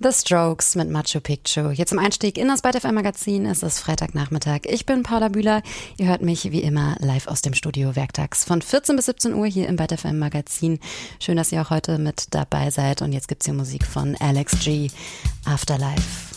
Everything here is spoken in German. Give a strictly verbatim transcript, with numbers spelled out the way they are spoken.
The Strokes mit Machu Picchu. Jetzt im Einstieg in das Byte F M Magazin. Es ist Freitagnachmittag. Ich bin Paula Bühler. Ihr hört mich wie immer live aus dem Studio werktags von vierzehn bis siebzehn Uhr hier im Byte F M Magazin. Schön, dass ihr auch heute mit dabei seid. Und jetzt gibt's hier Musik von Alex G. Afterlife.